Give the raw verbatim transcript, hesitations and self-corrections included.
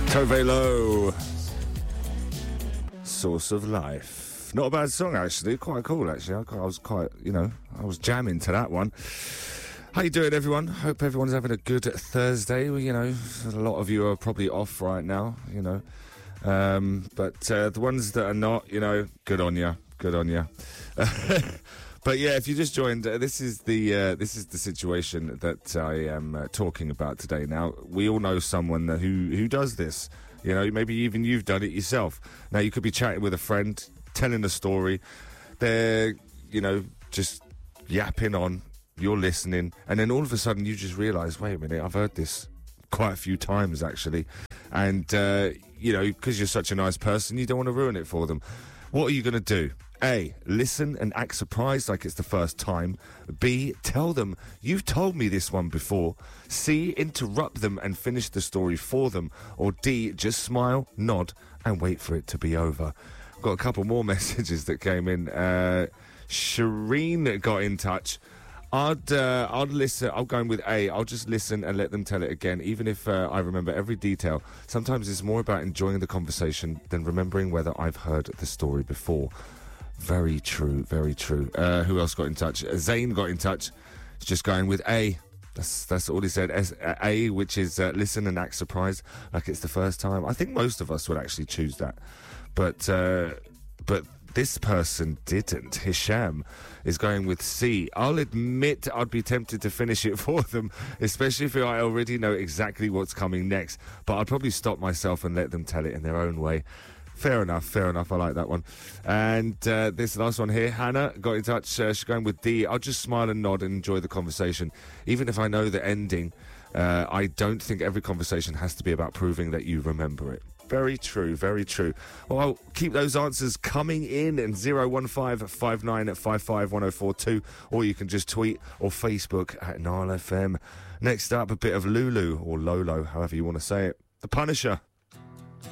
Tove Lo, Source of Life. Not a bad song, actually. Quite cool, actually. I, quite, I was quite, you know, I was jamming to that one. How you doing, everyone? Hope everyone's having a good Thursday. Well, you know, a lot of you are probably off right now, you know. Um, but uh, the ones that are not, you know, good on you. Good on you. But yeah, if you just joined, uh, this is the uh, this is the situation that I am uh, talking about today. Now, we all know someone that who who does this. You know, maybe even you've done it yourself. Now, you could be chatting with a friend, telling a story. They're, you know, just yapping on. You're listening, and then all of a sudden you just realise, wait a minute, I've heard this quite a few times actually, and uh, you know, because you're such a nice person, you don't want to ruin it for them. What are you going to do? A, listen and act surprised like it's the first time. B, tell them, you've told me this one before. C, interrupt them and finish the story for them. Or D, just smile, nod, and wait for it to be over. Got a couple more messages that came in. Uh, Shireen got in touch. I'd, uh, I'd listen. I'm going with A. I'll just listen and let them tell it again, even if uh, I remember every detail. Sometimes it's more about enjoying the conversation than remembering whether I've heard the story before. Very true, very true. Uh, who else got in touch? Uh, Zane got in touch. He's just going with A. That's that's all he said. S- uh, A, which is uh, listen and act surprised like it's the first time. I think most of us would actually choose that. But uh, but this person didn't. Hisham is going with C. I'll admit I'd be tempted to finish it for them, especially if I already know exactly what's coming next. But I'd probably stop myself and let them tell it in their own way. Fair enough, fair enough. I like that one. And uh, this last one here, Hannah got in touch. Uh, she's going with D. I'll just smile and nod and enjoy the conversation. Even if I know the ending, uh, I don't think every conversation has to be about proving that you remember it. Very true, very true. Well, I'll keep those answers coming in at zero one five five nine five five one oh four two, or you can just tweet or Facebook at Nile F M. Next up, a bit of Lulu, or Lolo, however you want to say it. The Punisher.